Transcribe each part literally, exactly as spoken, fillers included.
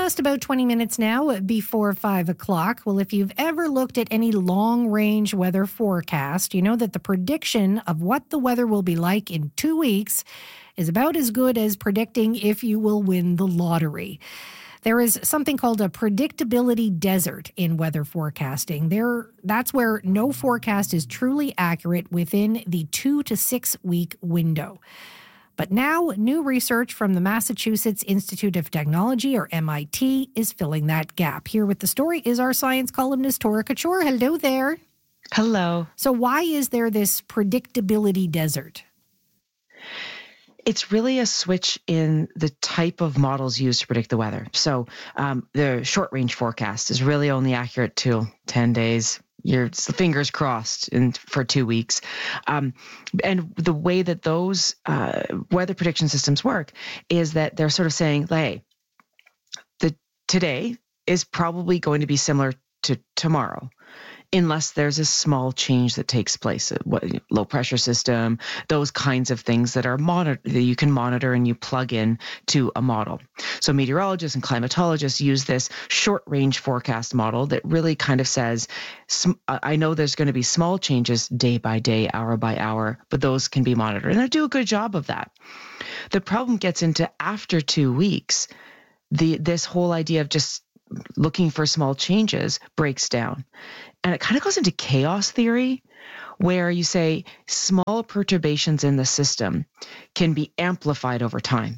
just about twenty minutes now before five o'clock. Well, if you've ever looked at any long-range weather forecast, you know that the prediction of what the weather will be like in two weeks is about as good as predicting if you will win the lottery. There is something called a predictability desert in weather forecasting. There, that's where no forecast is truly accurate within the two to six week window. But now, new research from the Massachusetts Institute of Technology, or M I T, is filling that gap. Here with the story is our science columnist, Tora Couture. Hello there. Hello. So why is there this predictability desert? It's really a switch in the type of models used to predict the weather. So um, the short-range forecast is really only accurate to ten days. Your fingers crossed in, for two weeks. Um, and the way that those uh, weather prediction systems work is that they're sort of saying, hey, the today is probably going to be similar to tomorrow, unless there's a small change that takes place, what, low pressure system, those kinds of things that are monitor that you can monitor and you plug in to a model. So meteorologists and climatologists use this short range forecast model that really kind of says, I know there's going to be small changes day by day, hour by hour, but those can be monitored. And they do a good job of that. The problem gets into after two weeks, the this whole idea of just looking for small changes breaks down. And it kind of goes into chaos theory, where you say small perturbations in the system can be amplified over time.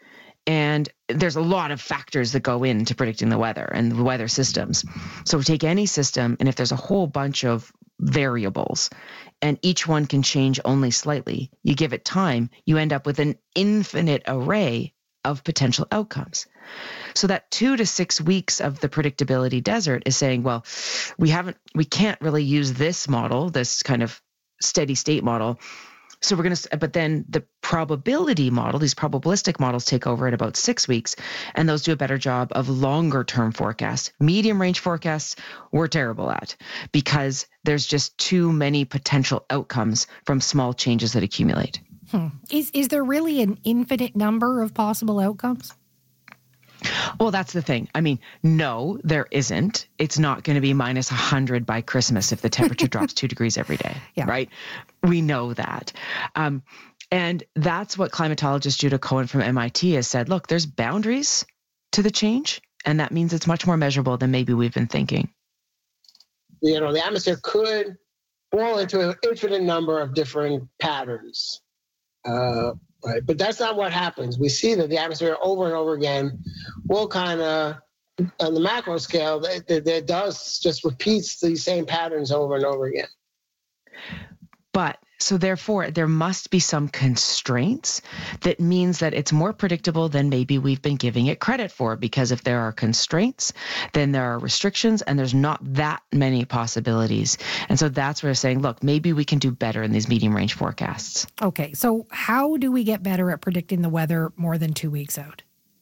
And there's a lot of factors that go into predicting the weather and the weather systems. So take any system, and if there's a whole bunch of variables, and each one can change only slightly, you give it time, you end up with an infinite array of potential outcomes. So that two to six weeks of the predictability desert is saying, well, we haven't, we can't really use this model, this kind of steady state model. So we're going to, but then the probability model, these probabilistic models take over at about six weeks, and those do a better job of longer term forecasts. Medium range forecasts we're terrible at because there's just too many potential outcomes from small changes that accumulate. Hmm. Is is there really an infinite number of possible outcomes? Well, that's the thing. I mean, no, there isn't. It's not going to be minus one hundred by Christmas if the temperature drops two degrees every day, yeah. right? We know that. Um, and that's what climatologist Judah Cohen from M I T has said. Look, there's boundaries to the change, and that means it's much more measurable than maybe we've been thinking. You know, the atmosphere could fall into an infinite number of different patterns. Uh, right, but that's not what happens. We see that the atmosphere over and over again will kind of, on the macro scale, it does just repeats these same patterns over and over again. But so therefore, there must be some constraints that means that it's more predictable than maybe we've been giving it credit for. Because if there are constraints, then there are restrictions, and there's not that many possibilities. And so that's where we're saying, look, maybe we can do better in these medium range forecasts. Okay, so how do we get better at predicting the weather more than two weeks out?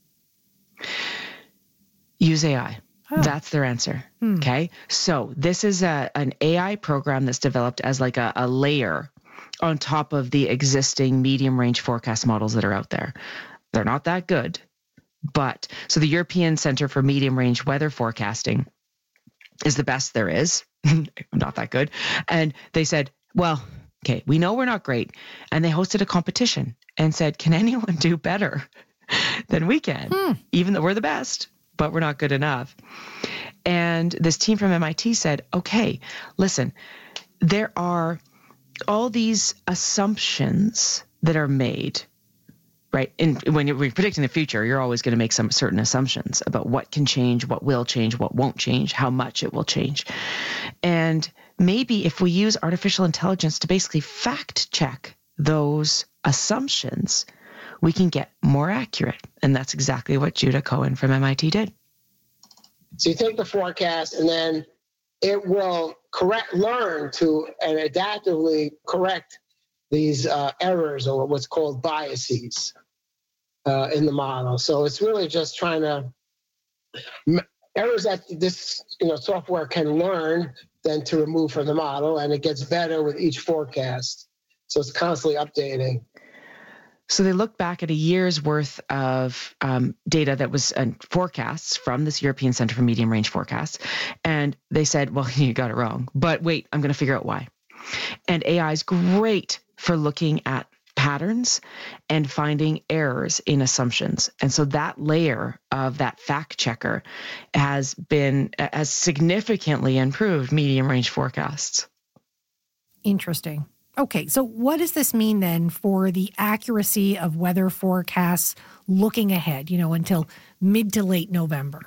Use A I. Oh. That's their answer. Hmm. Okay. So this is a, an A I program that's developed as like a, a layer on top of the existing medium range forecast models that are out there. They're not that good, but so the European Center for Medium Range Weather Forecasting is the best there is. Not that good. And they said, well, okay, we know we're not great. And they hosted a competition and said, can anyone do better than we can? Hmm. Even though we're the best, but we're not good enough. And this team from M I T said, okay, listen, there are all these assumptions that are made, right? And when you're predicting the future, you're always going to make some certain assumptions about what can change, what will change, what won't change, how much it will change. And maybe if we use artificial intelligence to basically fact check those assumptions, we can get more accurate. And that's exactly what Judah Cohen from M I T did. So you take the forecast and then it will correct, learn to and adaptively correct these uh, errors or what's called biases uh, in the model. So it's really just trying to errors that this you know software can learn then to remove from the model, and it gets better with each forecast. So it's constantly updating. So they looked back at a year's worth of um, data that was uh, forecasts from this European Center for Medium Range Forecasts. And they said, well, you got it wrong. But wait, I'm going to figure out why. And A I is great for looking at patterns and finding errors in assumptions. And so that layer of that fact checker has been, has significantly improved medium range forecasts. Interesting. Okay, so what does this mean then for the accuracy of weather forecasts looking ahead, you know, until mid to late November?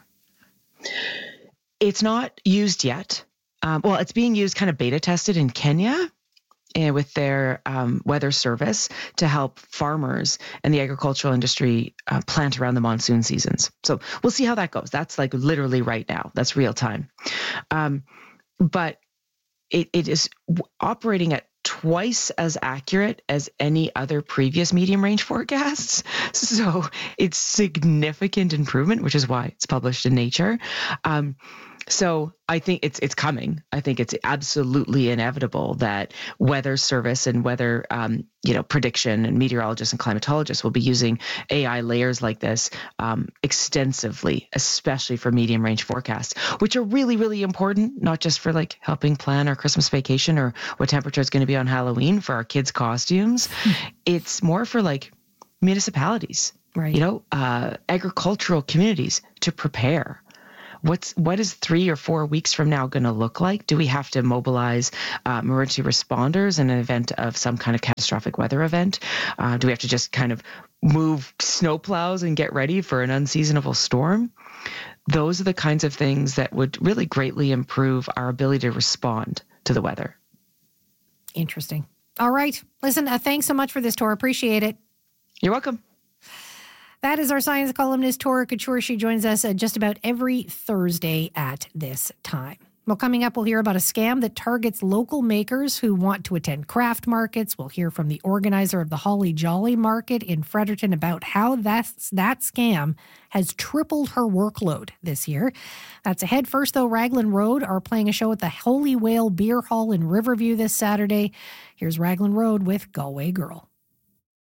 It's not used yet. Um, well, it's being used kind of beta tested in Kenya uh, with their um, weather service to help farmers and the agricultural industry uh, plant around the monsoon seasons. So we'll see how that goes. That's like literally right now. That's real time. Um, but it, it is operating at twice as accurate as any other previous medium range forecasts. So it's significant improvement, which is why it's published in Nature. Um, so I think it's it's coming. I think it's absolutely inevitable that weather service and weather um, you know prediction and meteorologists and climatologists will be using A I layers like this um, extensively, especially for medium range forecasts, which are really, really important, not just for like helping plan our Christmas vacation or what temperature is going to be on Halloween for our kids' costumes. Mm-hmm. It's more for like municipalities, right? You know, uh, agricultural communities to prepare. What's what is three or four weeks from now going to look like? Do we have to mobilize uh, emergency responders in an event of some kind of catastrophic weather event? Uh, do we have to just kind of move snowplows and get ready for an unseasonable storm? Those are the kinds of things that would really greatly improve our ability to respond to the weather. Interesting. All right. Listen, uh, thanks so much for this, Tora. Appreciate it. You're welcome. That is our science columnist, Tora Couture. She joins us uh, just about every Thursday at this time. Well, coming up, we'll hear about a scam that targets local makers who want to attend craft markets. We'll hear from the organizer of the Holly Jolly Market in Fredericton about how that's, that scam has tripled her workload this year. That's ahead. First, though, Raglan Road are playing a show at the Holy Whale Beer Hall in Riverview this Saturday. Here's Raglan Road with Galway Girl.